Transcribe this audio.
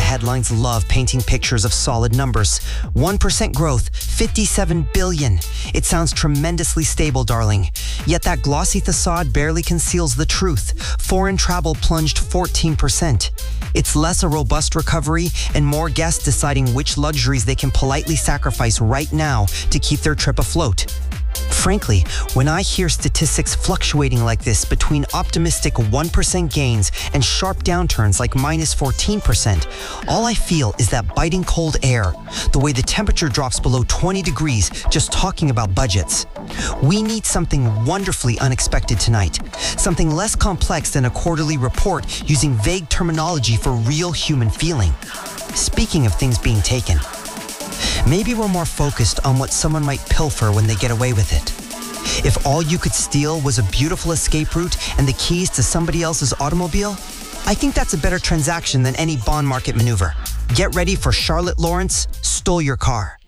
headlines love painting pictures of solid numbers. 1% growth, 57 billion. It sounds tremendously stable, darling. Yet that glossy facade barely conceals the truth. Foreign travel plunged 14%. It's less a robust recovery and more guests deciding which luxuries they can politely sacrifice right now to keep their trip afloat. Frankly, when I hear statistics fluctuating like this between optimistic 1% gains and sharp downturns like minus 14%, all I feel is that biting cold air, the way the temperature drops below 20 degrees just talking about budgets. We need something wonderfully unexpected tonight, something less complex than a quarterly report using vague terminology for real human feeling. Speaking of things being taken, maybe we're more focused on what someone might pilfer when they get away with it. If all you could steal was a beautiful escape route and the keys to somebody else's automobile, I think that's a better transaction than any bond market maneuver. Get ready for Charlotte Lawrence Stole Your Car.